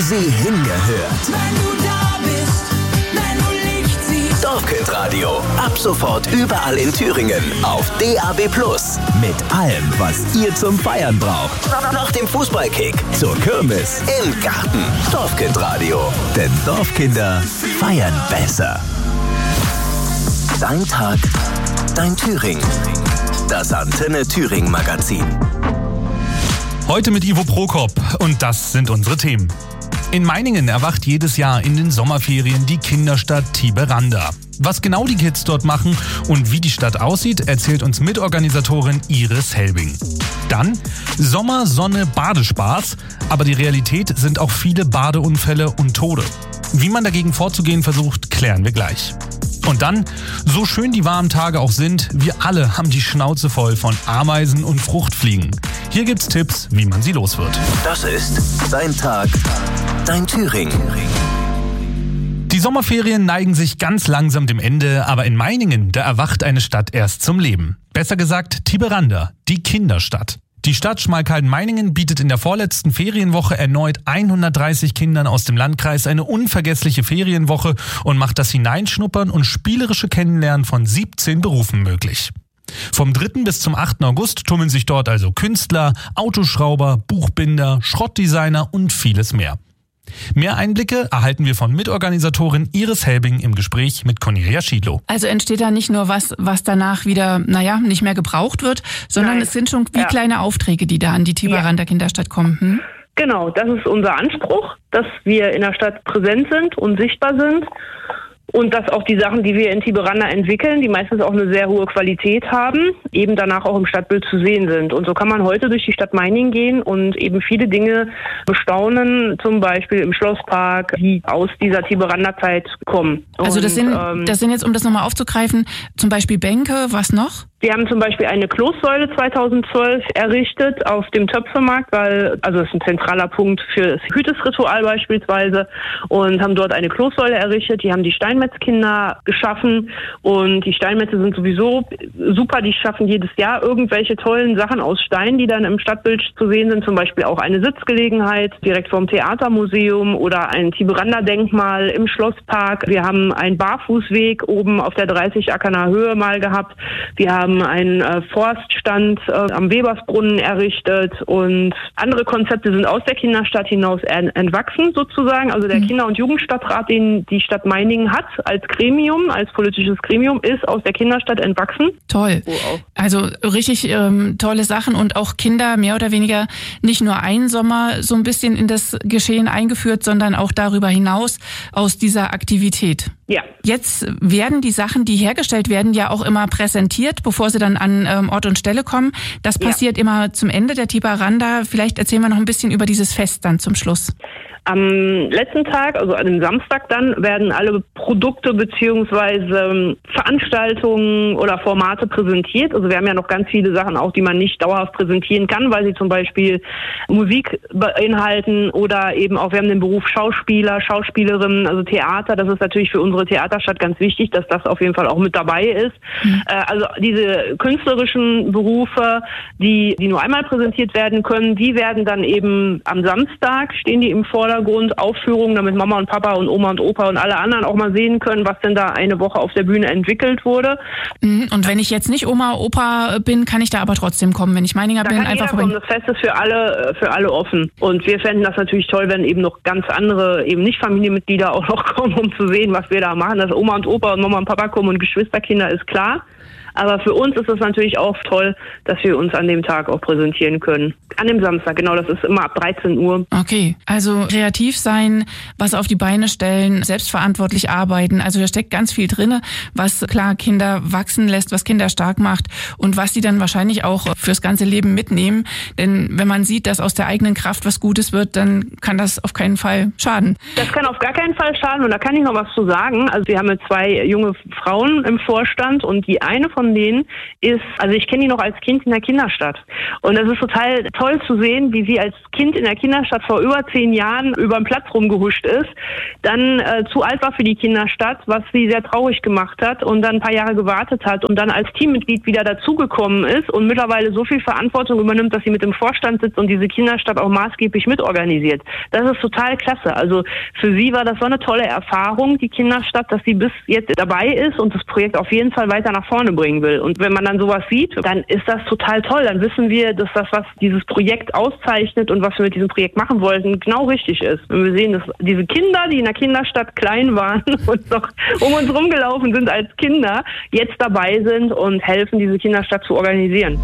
sie hingehört. Wenn du da bist, wenn du Licht siehst. Dorfkind Radio. Ab sofort überall in Thüringen auf DAB+. Mit allem, was ihr zum Feiern braucht. Nach dem Fußballkick, zur Kirmes, im Garten. Dorfkind Radio. Denn Dorfkinder feiern besser. Dein Tag, dein Thüringen. Das Antenne Thüringen Magazin. Heute mit Ivo Prokop und das sind unsere Themen. In Meiningen erwacht jedes Jahr in den Sommerferien die Kinderstadt Tiberanda. Was genau die Kids dort machen und wie die Stadt aussieht, erzählt uns Mitorganisatorin Iris Helbing. Dann Sommer, Sonne, Badespaß, aber die Realität sind auch viele Badeunfälle und Tode. Wie man dagegen vorzugehen versucht, klären wir gleich. Und dann, so schön die warmen Tage auch sind, wir alle haben die Schnauze voll von Ameisen und Fruchtfliegen. Hier gibt's Tipps, wie man sie los wird. Das ist Dein Tag, dein Thüringen. Die Sommerferien neigen sich ganz langsam dem Ende, aber in Meiningen, da erwacht eine Stadt erst zum Leben. Besser gesagt Tiberanda, die Kinderstadt. Die Stadt Schmalkalden-Meiningen bietet in der vorletzten Ferienwoche erneut 130 Kindern aus dem Landkreis eine unvergessliche Ferienwoche und macht das Hineinschnuppern und spielerische Kennenlernen von 17 Berufen möglich. Vom 3. bis zum 8. August tummeln sich dort also Künstler, Autoschrauber, Buchbinder, Schrottdesigner und vieles mehr. Mehr Einblicke erhalten wir von Mitorganisatorin Iris Helbing im Gespräch mit Cornelia Schiedlow. Also entsteht da nicht nur was danach wieder, nicht mehr gebraucht wird, sondern es sind schon wie kleine Aufträge, die da an die Tiberanda Kinderstadt kommen. Genau, das ist unser Anspruch, dass wir in der Stadt präsent sind und sichtbar sind. Und dass auch die Sachen, die wir in Tiberanda entwickeln, die meistens auch eine sehr hohe Qualität haben, eben danach auch im Stadtbild zu sehen sind. Und so kann man heute durch die Stadt Meiningen gehen und eben viele Dinge bestaunen, zum Beispiel im Schlosspark, die aus dieser Tiberanda-Zeit kommen. Also das sind jetzt, um das nochmal aufzugreifen, zum Beispiel Bänke, was noch? Wir haben zum Beispiel eine Kloßsäule 2012 errichtet auf dem Töpfermarkt, das ist ein zentraler Punkt für das Hütesritual beispielsweise, und haben dort eine Kloßsäule errichtet. Die haben die Steinmetzkinder geschaffen und die Steinmetze sind sowieso super, die schaffen jedes Jahr irgendwelche tollen Sachen aus Stein, die dann im Stadtbild zu sehen sind, zum Beispiel auch eine Sitzgelegenheit direkt vom Theatermuseum oder ein Tiberanda-Denkmal im Schlosspark. Wir haben einen Barfußweg oben auf der 30 Ackerner Höhe mal gehabt. Wir haben einen Forststand am Webersbrunnen errichtet und andere Konzepte sind aus der Kinderstadt hinaus entwachsen sozusagen. Also der Kinder- und Jugendstadtrat, den die Stadt Meiningen hat als Gremium, als politisches Gremium, ist aus der Kinderstadt entwachsen. Toll. Also richtig tolle Sachen und auch Kinder mehr oder weniger nicht nur einen Sommer so ein bisschen in das Geschehen eingeführt, sondern auch darüber hinaus aus dieser Aktivität. Ja. Jetzt werden die Sachen, die hergestellt werden, ja auch immer präsentiert, bevor sie dann an Ort und Stelle kommen. Das passiert immer zum Ende der Tiberanda. Vielleicht erzählen wir noch ein bisschen über dieses Fest dann zum Schluss. Am letzten Tag, also an dem Samstag dann, werden alle Produkte beziehungsweise Veranstaltungen oder Formate präsentiert. Also wir haben ja noch ganz viele Sachen auch, die man nicht dauerhaft präsentieren kann, weil sie zum Beispiel Musik beinhalten oder eben auch, wir haben den Beruf Schauspieler, Schauspielerinnen, also Theater. Das ist natürlich für unsere Theaterstadt ganz wichtig, dass das auf jeden Fall auch mit dabei ist. Also diese künstlerischen Berufe, die nur einmal präsentiert werden können, die werden dann eben am Samstag, stehen die im Vordergrund, Aufführungen, damit Mama und Papa und Oma und Opa und alle anderen auch mal sehen können, was denn da eine Woche auf der Bühne entwickelt wurde. Und wenn ich jetzt nicht Oma, Opa bin, kann ich da aber trotzdem kommen, wenn ich Meininger bin, einfach kommen. Das Fest ist für alle offen. Und wir fänden das natürlich toll, wenn eben noch ganz andere, eben nicht Familienmitglieder auch noch kommen, um zu sehen, was wir da machen. Dass Oma und Opa und Mama und Papa kommen und Geschwisterkinder, ist klar. Aber für uns ist es natürlich auch toll, dass wir uns an dem Tag auch präsentieren können. An dem Samstag, genau, das ist immer ab 13 Uhr. Okay, also kreativ sein, was auf die Beine stellen, selbstverantwortlich arbeiten. Also da steckt ganz viel drin, was klar Kinder wachsen lässt, was Kinder stark macht und was sie dann wahrscheinlich auch fürs ganze Leben mitnehmen. Denn wenn man sieht, dass aus der eigenen Kraft was Gutes wird, dann kann das auf keinen Fall schaden. Das kann auf gar keinen Fall schaden und da kann ich noch was zu sagen. Also wir haben jetzt 2 junge Frauen im Vorstand und die eine von denen ist, also ich kenne die noch als Kind in der Kinderstadt. Und das ist total toll zu sehen, wie sie als Kind in der Kinderstadt vor über 10 Jahren über den Platz rumgehuscht ist, dann zu alt war für die Kinderstadt, was sie sehr traurig gemacht hat und dann ein paar Jahre gewartet hat und dann als Teammitglied wieder dazugekommen ist und mittlerweile so viel Verantwortung übernimmt, dass sie mit im Vorstand sitzt und diese Kinderstadt auch maßgeblich mitorganisiert. Das ist total klasse. Also für sie war das so eine tolle Erfahrung, die Kinderstadt, dass sie bis jetzt dabei ist und das Projekt auf jeden Fall weiter nach vorne bringen will. Und wenn man dann sowas sieht, dann ist das total toll. Dann wissen wir, dass das, was dieses Projekt auszeichnet und was wir mit diesem Projekt machen wollten, genau richtig ist. Und wir sehen, dass diese Kinder, die in der Kinderstadt klein waren und noch um uns rumgelaufen sind als Kinder, jetzt dabei sind und helfen, diese Kinderstadt zu organisieren.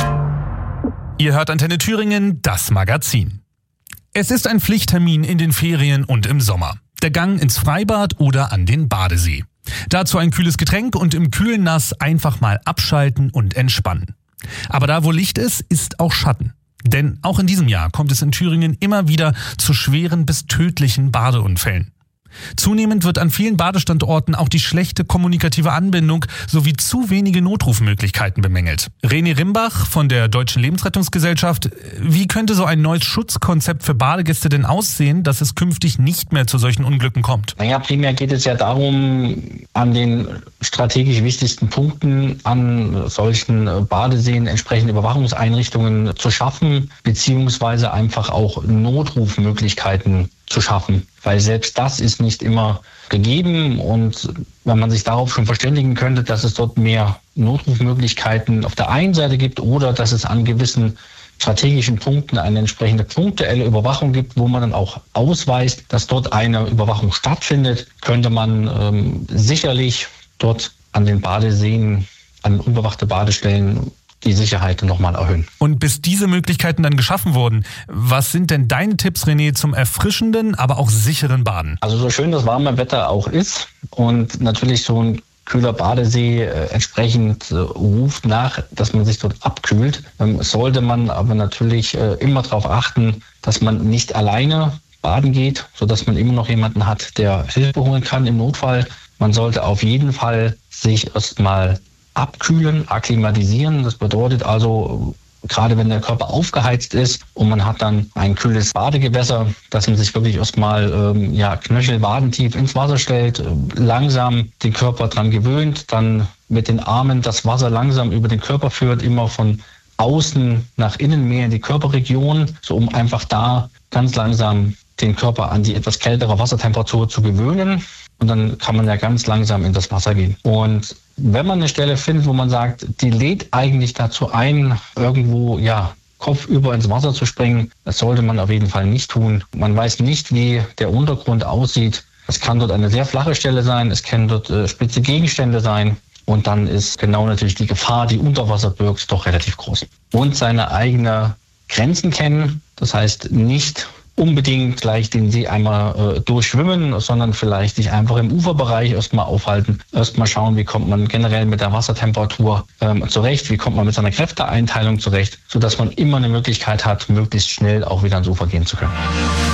Ihr hört Antenne Thüringen, das Magazin. Es ist ein Pflichttermin in den Ferien und im Sommer. Der Gang ins Freibad oder an den Badesee. Dazu ein kühles Getränk und im kühlen Nass einfach mal abschalten und entspannen. Aber da, wo Licht ist, ist auch Schatten. Denn auch in diesem Jahr kommt es in Thüringen immer wieder zu schweren bis tödlichen Badeunfällen. Zunehmend wird an vielen Badestandorten auch die schlechte kommunikative Anbindung sowie zu wenige Notrufmöglichkeiten bemängelt. René Rimbach von der Deutschen Lebensrettungsgesellschaft. Wie könnte so ein neues Schutzkonzept für Badegäste denn aussehen, dass es künftig nicht mehr zu solchen Unglücken kommt? Naja, primär geht es ja darum, an den strategisch wichtigsten Punkten an solchen Badeseen entsprechende Überwachungseinrichtungen zu schaffen, beziehungsweise einfach auch Notrufmöglichkeiten zu schaffen. Weil selbst das ist nicht immer gegeben und wenn man sich darauf schon verständigen könnte, dass es dort mehr Notrufmöglichkeiten auf der einen Seite gibt oder dass es an gewissen strategischen Punkten eine entsprechende punktuelle Überwachung gibt, wo man dann auch ausweist, dass dort eine Überwachung stattfindet, könnte man sicherlich dort an den Badeseen, an unbewachte Badestellen die Sicherheit nochmal erhöhen. Und bis diese Möglichkeiten dann geschaffen wurden, was sind denn deine Tipps, René, zum erfrischenden, aber auch sicheren Baden? Also so schön das warme Wetter auch ist und natürlich so ein kühler Badesee entsprechend ruft nach, dass man sich dort abkühlt, sollte man aber natürlich immer darauf achten, dass man nicht alleine baden geht, sodass man immer noch jemanden hat, der Hilfe holen kann im Notfall. Man sollte auf jeden Fall sich erstmal abkühlen, akklimatisieren. Das bedeutet also, gerade wenn der Körper aufgeheizt ist und man hat dann ein kühles Badegewässer, dass man sich wirklich erstmal knöchelwadentief ins Wasser stellt, langsam den Körper dran gewöhnt, dann mit den Armen das Wasser langsam über den Körper führt, immer von außen nach innen mehr in die Körperregion, so um einfach da ganz langsam den Körper an die etwas kältere Wassertemperatur zu gewöhnen. Und dann kann man ja ganz langsam in das Wasser gehen. Und wenn man eine Stelle findet, wo man sagt, die lädt eigentlich dazu ein, irgendwo kopfüber ins Wasser zu springen, das sollte man auf jeden Fall nicht tun. Man weiß nicht, wie der Untergrund aussieht. Es kann dort eine sehr flache Stelle sein, es können dort spitze Gegenstände sein. Und dann ist genau natürlich die Gefahr, die unter Wasser birgt, doch relativ groß. Und seine eigenen Grenzen kennen, das heißt nicht unbedingt gleich den See einmal durchschwimmen, sondern vielleicht sich einfach im Uferbereich erstmal aufhalten. Erstmal schauen, wie kommt man generell mit der Wassertemperatur zurecht, wie kommt man mit seiner Kräfteeinteilung zurecht, sodass man immer eine Möglichkeit hat, möglichst schnell auch wieder ans Ufer gehen zu können.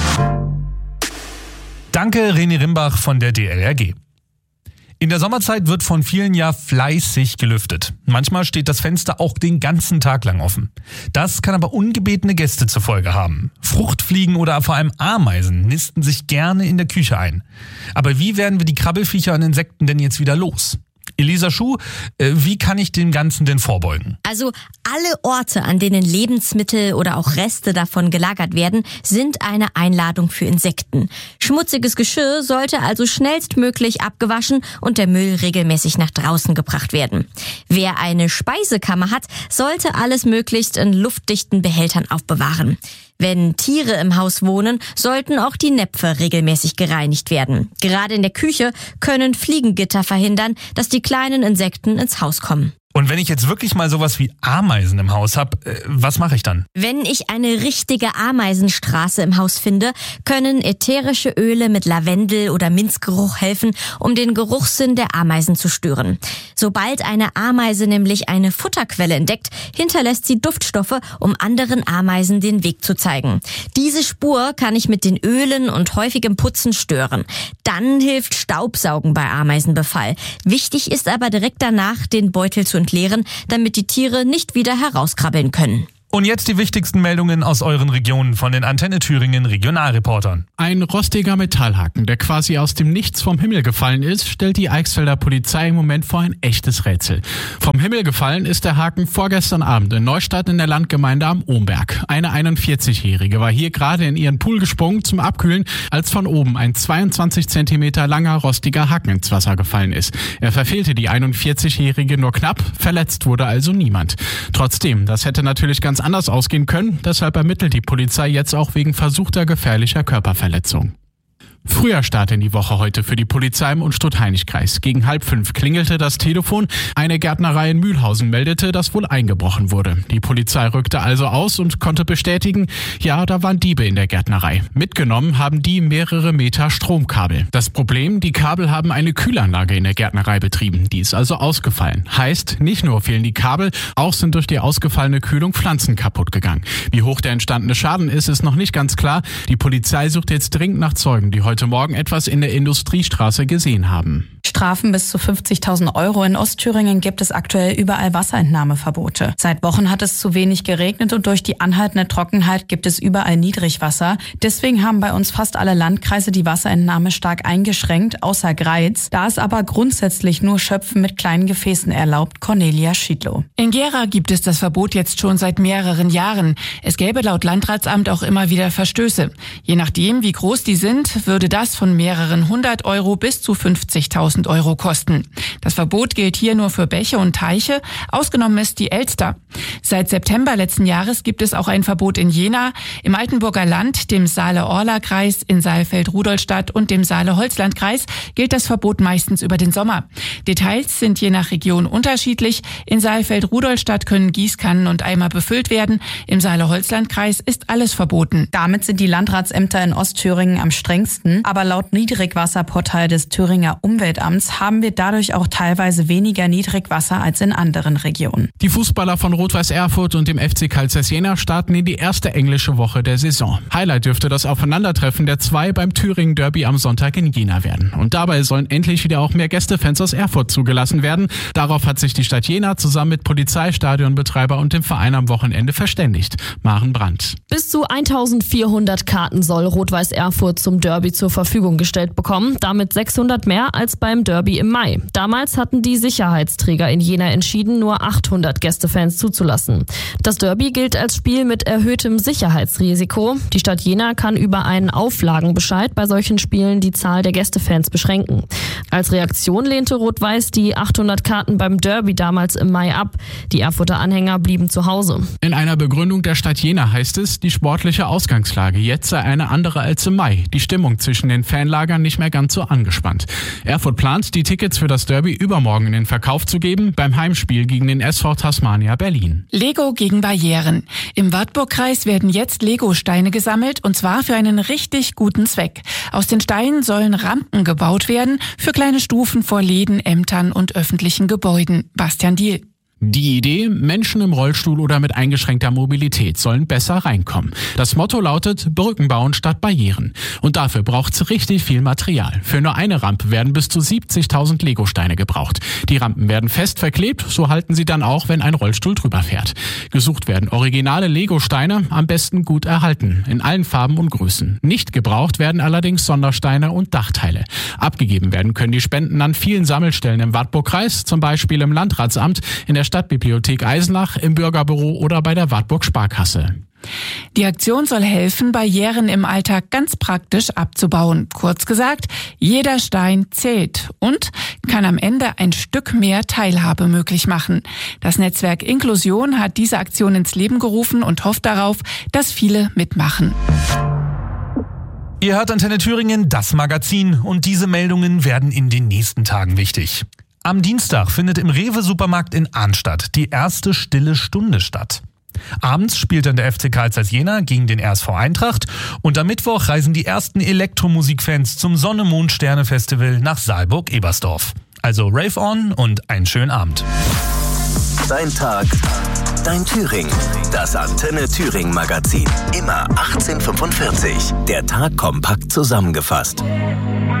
Danke, René Rimbach von der DLRG. In der Sommerzeit wird von vielen ja fleißig gelüftet. Manchmal steht das Fenster auch den ganzen Tag lang offen. Das kann aber ungebetene Gäste zur Folge haben. Fruchtfliegen oder vor allem Ameisen nisten sich gerne in der Küche ein. Aber wie werden wir die Krabbelfiecher und Insekten denn jetzt wieder los? Elisa Schuh, wie kann ich dem Ganzen denn vorbeugen? Also alle Orte, an denen Lebensmittel oder auch Reste davon gelagert werden, sind eine Einladung für Insekten. Schmutziges Geschirr sollte also schnellstmöglich abgewaschen und der Müll regelmäßig nach draußen gebracht werden. Wer eine Speisekammer hat, sollte alles möglichst in luftdichten Behältern aufbewahren. Wenn Tiere im Haus wohnen, sollten auch die Näpfe regelmäßig gereinigt werden. Gerade in der Küche können Fliegengitter verhindern, dass die kleinen Insekten ins Haus kommen. Und wenn ich jetzt wirklich mal sowas wie Ameisen im Haus habe, was mache ich dann? Wenn ich eine richtige Ameisenstraße im Haus finde, können ätherische Öle mit Lavendel- oder Minzgeruch helfen, um den Geruchssinn der Ameisen zu stören. Sobald eine Ameise nämlich eine Futterquelle entdeckt, hinterlässt sie Duftstoffe, um anderen Ameisen den Weg zu zeigen. Diese Spur kann ich mit den Ölen und häufigem Putzen stören. Dann hilft Staubsaugen bei Ameisenbefall. Wichtig ist aber direkt danach, den Beutel zu entleeren, damit die Tiere nicht wieder herauskrabbeln können. Und jetzt die wichtigsten Meldungen aus euren Regionen von den Antenne Thüringen Regionalreportern. Ein rostiger Metallhaken, der quasi aus dem Nichts vom Himmel gefallen ist, stellt die Eichsfelder Polizei im Moment vor ein echtes Rätsel. Vom Himmel gefallen ist der Haken vorgestern Abend in Neustadt in der Landgemeinde am Ohmberg. Eine 41-Jährige war hier gerade in ihren Pool gesprungen zum Abkühlen, als von oben ein 22 Zentimeter langer rostiger Haken ins Wasser gefallen ist. Er verfehlte die 41-Jährige nur knapp, verletzt wurde also niemand. Trotzdem, das hätte natürlich ganz anders ausgehen können, deshalb ermittelt die Polizei jetzt auch wegen versuchter gefährlicher Körperverletzung. Früher Start in die Woche heute für die Polizei im Unstrut-Hainich-Kreis. Gegen 4:30 klingelte das Telefon. Eine Gärtnerei in Mühlhausen meldete, dass wohl eingebrochen wurde. Die Polizei rückte also aus und konnte bestätigen, ja, da waren Diebe in der Gärtnerei. Mitgenommen haben die mehrere Meter Stromkabel. Das Problem, die Kabel haben eine Kühlanlage in der Gärtnerei betrieben. Die ist also ausgefallen. Heißt, nicht nur fehlen die Kabel, auch sind durch die ausgefallene Kühlung Pflanzen kaputt gegangen. Wie hoch der entstandene Schaden ist noch nicht ganz klar. Die Polizei sucht jetzt dringend nach Zeugen, die heute Morgen etwas in der Industriestraße gesehen haben. Strafen bis zu 50.000 Euro. In Ostthüringen gibt es aktuell überall Wasserentnahmeverbote. Seit Wochen hat es zu wenig geregnet und durch die anhaltende Trockenheit gibt es überall Niedrigwasser. Deswegen haben bei uns fast alle Landkreise die Wasserentnahme stark eingeschränkt, außer Greiz. Da ist aber grundsätzlich nur Schöpfen mit kleinen Gefäßen erlaubt. Cornelia Schiedlow. In Gera gibt es das Verbot jetzt schon seit mehreren Jahren. Es gäbe laut Landratsamt auch immer wieder Verstöße. Je nachdem, wie groß die sind, würde das von mehreren 100 Euro bis zu 50.000 Euro kosten. Das Verbot gilt hier nur für Bäche und Teiche. Ausgenommen ist die Elster. Seit September letzten Jahres gibt es auch ein Verbot in Jena, im Altenburger Land, dem Saale-Orla-Kreis, in Saalfeld-Rudolstadt und dem Saale-Holzland-Kreis gilt das Verbot meistens über den Sommer. Details sind je nach Region unterschiedlich. In Saalfeld-Rudolstadt können Gießkannen und Eimer befüllt werden. Im Saale-Holzland-Kreis ist alles verboten. Damit sind die Landratsämter in Ostthüringen am strengsten. Aber laut Niedrigwasserportal des Thüringer Umweltamts haben wir dadurch auch teilweise weniger Niedrigwasser als in anderen Regionen. Die Fußballer von Rot-Weiß Erfurt und dem FC Carl Zeiss Jena starten in die erste englische Woche der Saison. Highlight dürfte das Aufeinandertreffen der zwei beim Thüringen Derby am Sonntag in Jena werden. Und dabei sollen endlich wieder auch mehr Gästefans aus Erfurt zugelassen werden. Darauf hat sich die Stadt Jena zusammen mit Polizei, Stadionbetreiber und dem Verein am Wochenende verständigt. Maren Brandt. Bis zu 1400 Karten soll Rot-Weiß Erfurt zum Derby zur Verfügung gestellt bekommen. Damit 600 mehr als beim Derby im Mai. Damals hatten die Sicherheitsträger in Jena entschieden, nur 800 Gästefans zuzulassen. Das Derby gilt als Spiel mit erhöhtem Sicherheitsrisiko. Die Stadt Jena kann über einen Auflagenbescheid bei solchen Spielen die Zahl der Gästefans beschränken. Als Reaktion lehnte Rot-Weiß die 800 Karten beim Derby damals im Mai ab. Die Erfurter Anhänger blieben zu Hause. In einer Begründung der Stadt Jena heißt es, die sportliche Ausgangslage jetzt sei eine andere als im Mai. Die Stimmung zwischen den Fanlagern nicht mehr ganz so angespannt. Erfurt plant, die Tickets für das Derby übermorgen in den Verkauf zu geben, beim Heimspiel gegen den SV Tasmania Berlin. Lego gegen Barrieren. Im Wartburgkreis werden jetzt Lego-Steine gesammelt und zwar für einen richtig guten Zweck. Aus den Steinen sollen Rampen gebaut werden für kleine Stufen vor Läden, Ämtern und öffentlichen Gebäuden. Bastian Diehl. Die Idee, Menschen im Rollstuhl oder mit eingeschränkter Mobilität sollen besser reinkommen. Das Motto lautet, Brücken bauen statt Barrieren. Und dafür braucht's richtig viel Material. Für nur eine Rampe werden bis zu 70.000 Lego-Steine gebraucht. Die Rampen werden fest verklebt, so halten sie dann auch, wenn ein Rollstuhl drüber fährt. Gesucht werden originale Lego-Steine, am besten gut erhalten, in allen Farben und Größen. Nicht gebraucht werden allerdings Sondersteine und Dachteile. Abgegeben werden können die Spenden an vielen Sammelstellen im Wartburgkreis, zum Beispiel im Landratsamt, in der Stadtbibliothek Eisenach, im Bürgerbüro oder bei der Wartburg Sparkasse. Die Aktion soll helfen, Barrieren im Alltag ganz praktisch abzubauen. Kurz gesagt, jeder Stein zählt und kann am Ende ein Stück mehr Teilhabe möglich machen. Das Netzwerk Inklusion hat diese Aktion ins Leben gerufen und hofft darauf, dass viele mitmachen. Ihr hört Antenne Thüringen, das Magazin, und diese Meldungen werden in den nächsten Tagen wichtig. Am Dienstag findet im Rewe-Supermarkt in Arnstadt die erste Stille Stunde statt. Abends spielt dann der FC Carl Zeiss Jena gegen den RSV Eintracht und am Mittwoch reisen die ersten Elektromusikfans zum Sonne-Mond-Sterne-Festival nach Saalburg-Ebersdorf. Also Rave on und einen schönen Abend. Dein Tag, dein Thüringen. Das Antenne Thüringen Magazin. Immer 18:45. Der Tag kompakt zusammengefasst.